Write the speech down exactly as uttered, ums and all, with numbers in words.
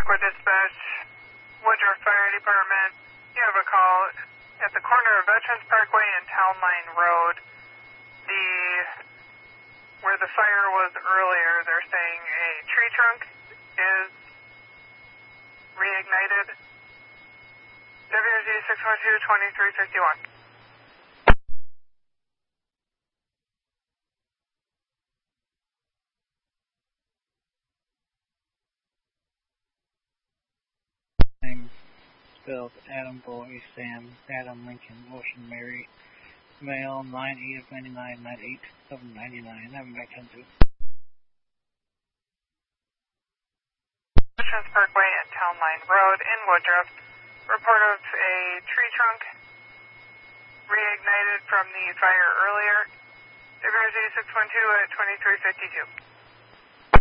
Aqua Dispatch, Woodruff Fire Department. You have a call at the corner of Veterans Parkway and Town Line Road. The where the fire was earlier, they're saying a tree trunk is reignited. W R G six one two, twenty-three fifty-one. Name spelled Adam Boy, Sam, Adam Lincoln, Ocean Mary, male, nine eight of ninety-nine, nine eight of ninety-nine. I'm back ten two. Veterans Parkway and Town Line Road in Woodruff. Report of a tree trunk reignited from the fire earlier. W R G six one two at twenty-three fifty-two.